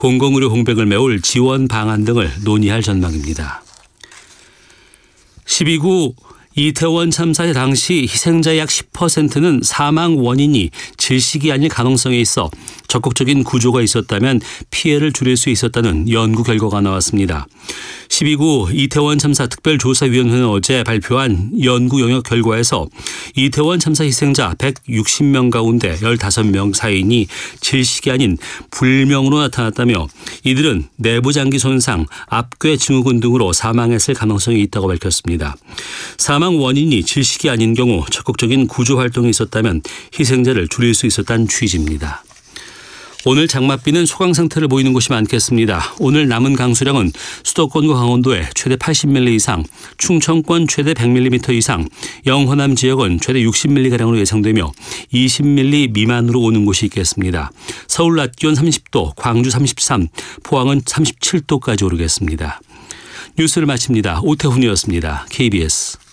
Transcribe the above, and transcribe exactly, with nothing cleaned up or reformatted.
공공의료 공백을 메울 지원 방안 등을 논의할 전망입니다. 십이 구 이태원 참사의 당시 희생자의 약 십 퍼센트는 사망 원인이 질식이 아닐 가능성에 있어 적극적인 구조가 있었다면 피해를 줄일 수 있었다는 연구 결과가 나왔습니다. 십이 구 이태원 참사 특별조사위원회는 어제 발표한 연구 영역 결과에서 이태원 참사 희생자 백육십 명 가운데 십오 명 사인이 질식이 아닌 불명으로 나타났다며 이들은 내부장기 손상, 앞괴 증후군 등으로 사망했을 가능성이 있다고 밝혔습니다. 사망 원인이 질식이 아닌 경우 적극적인 구조 활동이 있었다면 희생자를 줄일 수 있었다는 취지입니다. 오늘 장맛비는 소강 상태를 보이는 곳이 많겠습니다. 오늘 남은 강수량은 수도권과 강원도에 최대 팔십 밀리미터 이상, 충청권 최대 백 밀리미터 이상, 영호남 지역은 최대 육십 밀리미터가량으로 예상되며 이십 밀리미터 미만으로 오는 곳이 있겠습니다. 서울 낮 기온 삼십 도, 광주 삼십삼, 포항은 삼십칠 도까지 오르겠습니다. 뉴스를 마칩니다. 오태훈이었습니다. 케이비에스.